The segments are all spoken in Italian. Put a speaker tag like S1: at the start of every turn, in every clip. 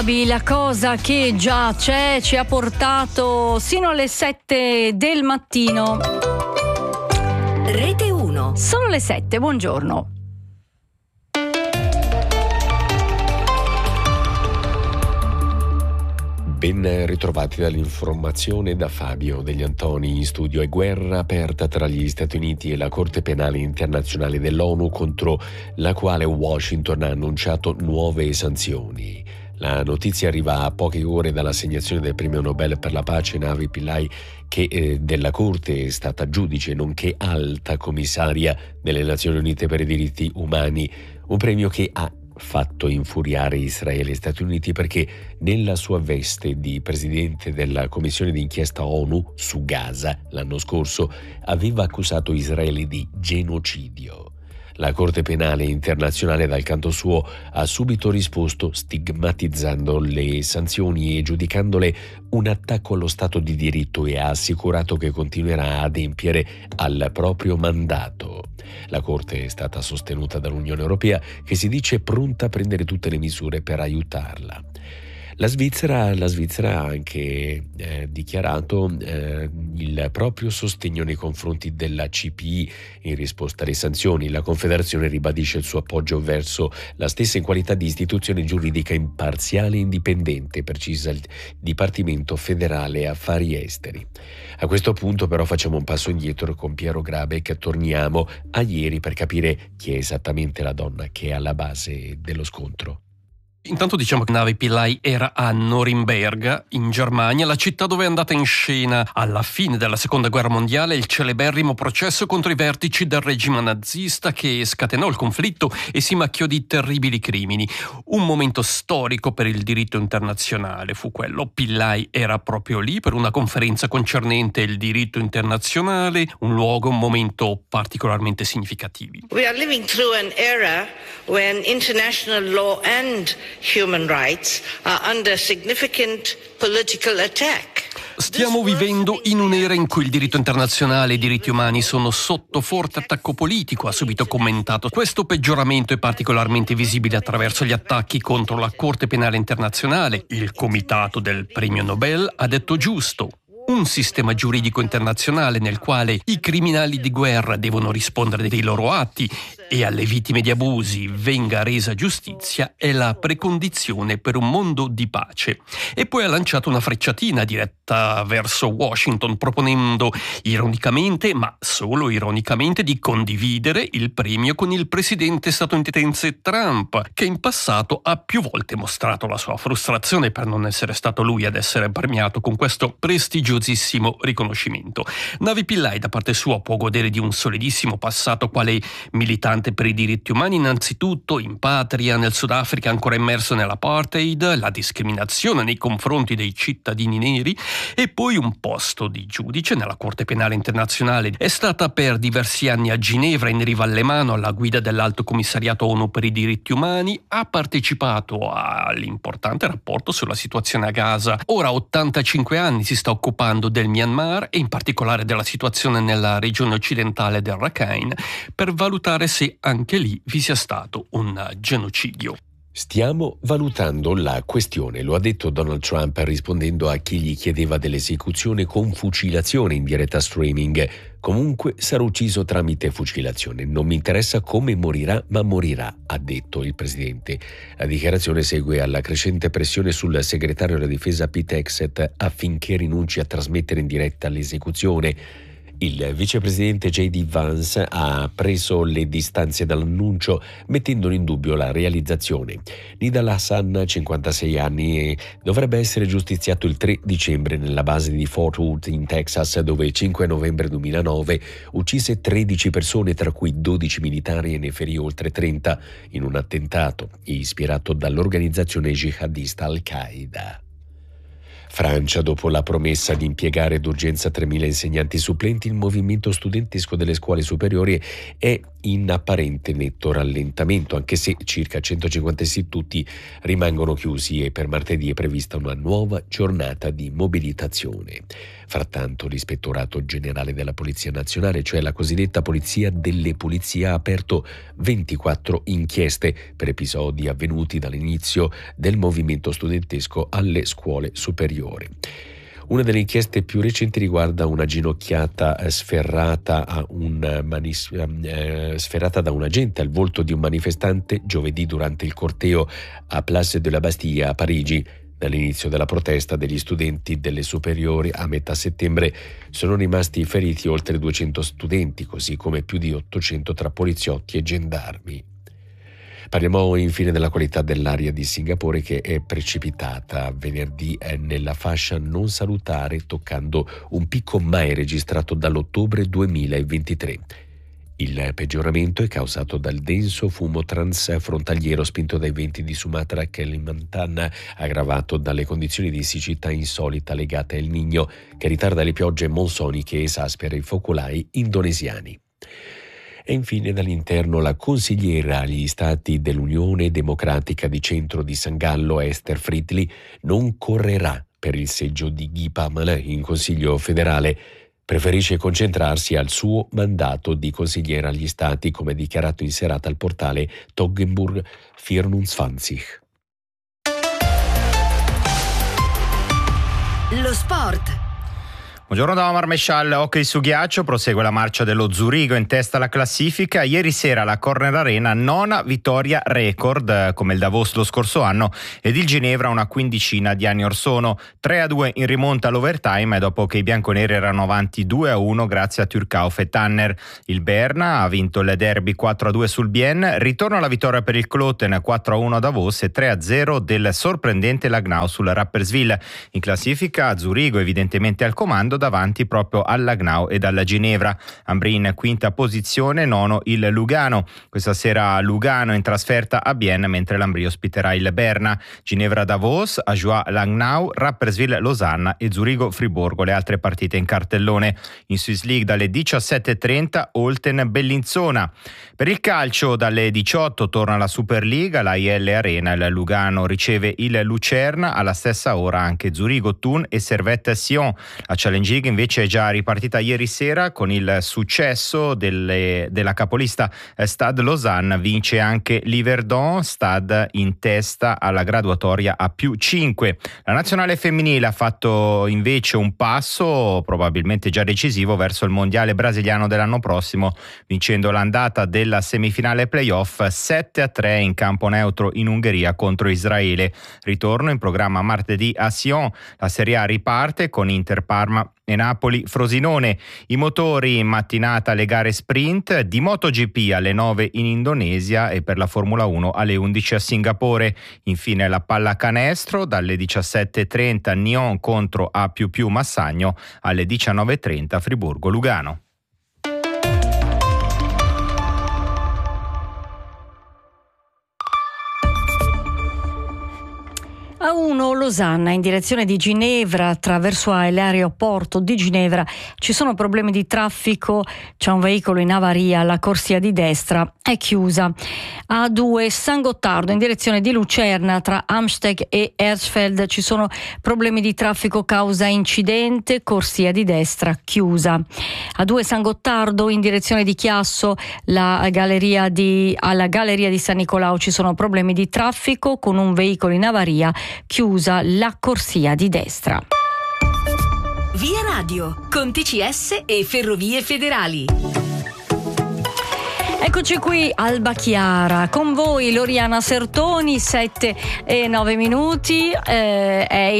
S1: La cosa che già c'è ci ha portato sino alle 7 del mattino.
S2: Rete 1.
S1: Sono le 7, buongiorno.
S3: Ben ritrovati dall'informazione da Fabio Degli Antoni. In studio è guerra aperta tra gli Stati Uniti e la Corte Penale Internazionale dell'ONU, contro la quale Washington ha annunciato nuove sanzioni. La notizia arriva a poche ore dall'assegnazione del premio Nobel per la pace Navi Pillay, che della Corte è stata giudice nonché alta commissaria delle Nazioni Unite per i diritti umani, un premio che ha fatto infuriare Israele e Stati Uniti perché nella sua veste di presidente della commissione d'inchiesta ONU su Gaza l'anno scorso aveva accusato Israele di genocidio. La Corte Penale Internazionale dal canto suo ha subito risposto stigmatizzando le sanzioni e giudicandole un attacco allo Stato di diritto, e ha assicurato che continuerà a adempiere al proprio mandato. La Corte è stata sostenuta dall'Unione Europea, che si dice pronta a prendere tutte le misure per aiutarla. La Svizzera ha anche dichiarato il proprio sostegno nei confronti della CPI in risposta alle sanzioni. La Confederazione ribadisce il suo appoggio verso la stessa in qualità di istituzione giuridica imparziale e indipendente, precisa il Dipartimento Federale Affari Esteri. A questo punto però facciamo un passo indietro con Piero Grabeck, torniamo a ieri per capire chi è esattamente la donna che è alla base dello scontro.
S4: Intanto diciamo che Navi Pillay era a Norimberga, in Germania, la città dove è andata in scena alla fine della Seconda Guerra Mondiale il celeberrimo processo contro i vertici del regime nazista che scatenò il conflitto e si macchiò di terribili crimini. Un momento storico per il diritto internazionale fu quello. Pillay era proprio lì per una conferenza concernente il diritto internazionale, un luogo, un momento particolarmente significativi.
S5: We are living through an era when international law and human rights are under significant political attack.
S4: Stiamo vivendo in un'era in cui il diritto internazionale e i diritti umani sono sotto forte attacco politico, ha subito commentato. Questo peggioramento è particolarmente visibile attraverso gli attacchi contro la Corte Penale Internazionale. Il comitato del premio Nobel ha detto giusto. Un sistema giuridico internazionale nel quale i criminali di guerra devono rispondere dei loro atti e alle vittime di abusi venga resa giustizia è la precondizione per un mondo di pace. E poi ha lanciato una frecciatina diretta verso Washington, proponendo ironicamente, ma solo ironicamente, di condividere il premio con il presidente statunitense Trump, che in passato ha più volte mostrato la sua frustrazione per non essere stato lui ad essere premiato con questo prestigiosissimo riconoscimento. Navi Pillay da parte sua può godere di un solidissimo passato quale militante per i diritti umani, innanzitutto in patria, nel Sudafrica ancora immerso nell'apartheid, la discriminazione nei confronti dei cittadini neri, e poi un posto di giudice nella Corte Penale Internazionale. È stata per diversi anni a Ginevra in riva alle mano alla guida dell'Alto Commissariato ONU per i diritti umani, ha partecipato all'importante rapporto sulla situazione a Gaza. Ora a 85 anni si sta occupando del Myanmar e in particolare della situazione nella regione occidentale del Rakhine, per valutare se anche lì vi sia stato un genocidio.
S3: Stiamo valutando la questione, lo ha detto Donald Trump rispondendo a chi gli chiedeva dell'esecuzione con fucilazione in diretta streaming. Comunque sarà ucciso tramite fucilazione. Non mi interessa come morirà, ma morirà, ha detto il presidente. La dichiarazione segue alla crescente pressione sul segretario della difesa Pete Hegseth affinché rinunci a trasmettere in diretta l'esecuzione. Il vicepresidente J.D. Vance ha preso le distanze dall'annuncio, mettendone in dubbio la realizzazione. Nidal Hassan, 56 anni, dovrebbe essere giustiziato il 3 dicembre nella base di Fort Worth in Texas, dove il 5 novembre 2009 uccise 13 persone, tra cui 12 militari, e ne ferì oltre 30 in un attentato ispirato dall'organizzazione jihadista Al-Qaeda. Francia, dopo la promessa di impiegare d'urgenza 3.000 insegnanti supplenti, il movimento studentesco delle scuole superiori è in apparente netto rallentamento, anche se circa 150 istituti rimangono chiusi e per martedì è prevista una nuova giornata di mobilitazione. Frattanto l'Ispettorato Generale della Polizia Nazionale, cioè la cosiddetta Polizia delle Pulizie, ha aperto 24 inchieste per episodi avvenuti dall'inizio del movimento studentesco alle scuole superiori. Una delle inchieste più recenti riguarda una ginocchiata sferrata da un agente al volto di un manifestante giovedì durante il corteo a Place de la Bastille a Parigi. Dall'inizio della protesta degli studenti delle superiori a metà settembre sono rimasti feriti oltre 200 studenti, così come più di 800 tra poliziotti e gendarmi. Parliamo infine della qualità dell'aria di Singapore, che è precipitata venerdì nella fascia non salutare, toccando un picco mai registrato dall'ottobre 2023. Il peggioramento è causato dal denso fumo transfrontaliero spinto dai venti di Sumatra e Kalimantan, aggravato dalle condizioni di siccità insolita legate al Niño, che ritarda le piogge monsoniche e esaspera i focolai indonesiani. E infine dall'interno la consigliera agli Stati dell'Unione Democratica di Centro di San Gallo, Esther Friedli, non correrà per il seggio di Gipam in Consiglio federale. Preferisce concentrarsi al suo mandato di consigliera agli Stati, come dichiarato in serata al portale Toggenburg 24.
S2: Lo sport.
S6: Buongiorno da Omar Mescial. Hockey su ghiaccio, prosegue la marcia dello Zurigo in testa alla classifica. Ieri sera la Corner Arena, nona vittoria record come il Davos lo scorso anno ed il Ginevra una quindicina di anni or sono. 3-2 in rimonta all'overtime dopo che i bianconeri erano avanti 2-1 grazie a Turcauf e Tanner. Il Berna ha vinto il derby 4-2 sul Bienne, ritorno alla vittoria per il Kloten 4-1 a Davos e 3-0 del sorprendente Langnau sul Rapperswil. In classifica Zurigo evidentemente al comando, davanti proprio al Langnau e alla Ginevra. Ambri in quinta posizione, nono il Lugano. Questa sera Lugano in trasferta a Bienne, mentre l'Ambri ospiterà il Berna. Ginevra Davos, Ajoie Langnau, Rapperswil Losanna e Zurigo Friburgo le altre partite in cartellone. In Swiss League dalle 17.30 Olten Bellinzona. Per il calcio dalle 18 torna la Superliga, la IL Arena, il Lugano riceve il Lucerna, alla stessa ora anche Zurigo Thun e Servette Sion. La Challenge League invece è già ripartita ieri sera con il successo della capolista Stade Lausanne, vince anche l'Yverdon, Stade in testa alla graduatoria a +5. La nazionale femminile ha fatto invece un passo probabilmente già decisivo verso il mondiale brasiliano dell'anno prossimo, vincendo l'andata della semifinale playoff 7-3 in campo neutro in Ungheria contro Israele. Ritorno in programma martedì a Sion. La Serie A riparte con Inter Parma e Napoli Frosinone. I motori in mattinata alle gare sprint, di MotoGP alle 9 in Indonesia e per la Formula 1 alle 11 a Singapore. Infine la pallacanestro dalle 17.30 Nyon contro A++ Massagno, alle 19.30 Friburgo Lugano.
S1: A1 Losanna in direzione di Ginevra attraverso l'aeroporto di Ginevra ci sono problemi di traffico, c'è un veicolo in avaria, la corsia di destra è chiusa. A2 San Gottardo in direzione di Lucerna tra Amsteg e Hersfeld ci sono problemi di traffico causa incidente, corsia di destra chiusa. A2 San Gottardo in direzione di Chiasso alla galleria di San Nicolao ci sono problemi di traffico con un veicolo in avaria, chiusa la corsia di destra.
S2: Via Radio con TCS e Ferrovie Federali.
S1: Eccoci qui Alba Chiara con voi Loriana Sertoni, 7:09 è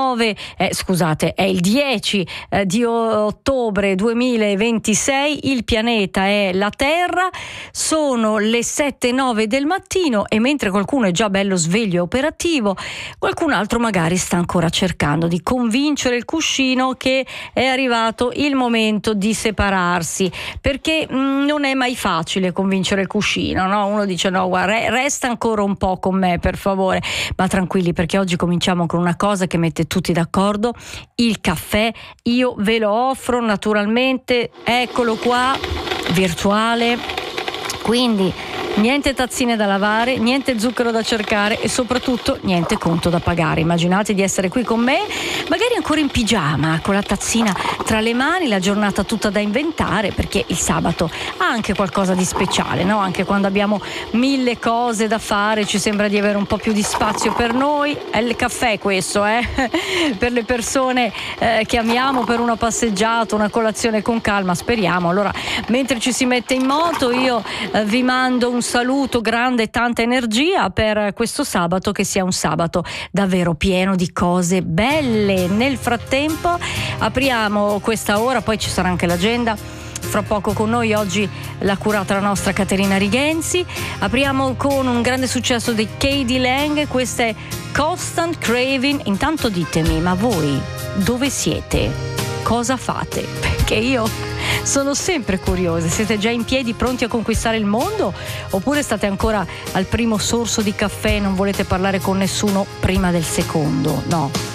S1: il 10 di ottobre 2026, il pianeta è la Terra, sono le 7:09 del mattino e mentre qualcuno è già bello sveglio e operativo, qualcun altro magari sta ancora cercando di convincere il cuscino che è arrivato il momento di separarsi, perché non è mai facile convincere il cuscino, no? Uno dice no, guarda, resta ancora un po' con me per favore, ma tranquilli perché oggi cominciamo con una cosa che mette tutti d'accordo, il caffè. Io ve lo offro naturalmente, eccolo qua, virtuale, Quindi niente tazzine da lavare, niente zucchero da cercare e soprattutto niente conto da pagare. Immaginate di essere qui con me, magari ancora in pigiama, con la tazzina tra le mani, la giornata tutta da inventare, perché il sabato ha anche qualcosa di speciale, no? Anche quando abbiamo 1000 cose da fare ci sembra di avere un po' più di spazio per noi. È il caffè questo, per le persone che amiamo, per una passeggiata, una colazione con calma, speriamo. Allora, mentre ci si mette in moto, io vi mando un saluto grande e tanta energia per questo sabato, che sia un sabato davvero pieno di cose belle. Nel frattempo apriamo questa ora, poi ci sarà anche l'agenda fra poco con noi. Oggi l'ha curata la nostra Caterina Righenzi. Apriamo con un grande successo di K.D. Lang, questa è Constant Craving. Intanto ditemi, ma voi dove siete? Cosa fate? Perché io sono sempre curiosa. Siete già in piedi pronti a conquistare il mondo? Oppure state ancora al primo sorso di caffè e non volete parlare con nessuno prima del secondo? No.